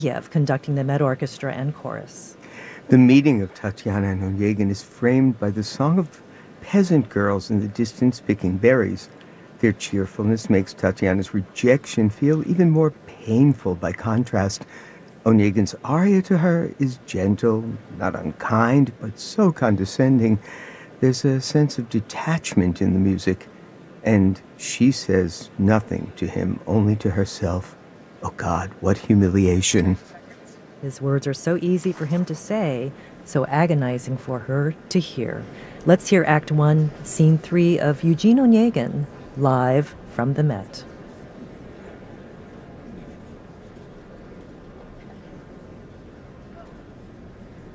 Yev conducting the Met Orchestra and chorus. The meeting of Tatiana and Onegin is framed by the song of peasant girls in the distance picking berries. Their cheerfulness makes Tatiana's rejection feel even more painful by contrast. Onegin's aria to her is gentle, not unkind, but so condescending. There's a sense of detachment in the music, and she says nothing to him, only to herself. Oh God, what humiliation. His words are so easy for him to say, so agonizing for her to hear. Let's hear Act 1, Scene 3 of Eugene Onegin, live from the Met.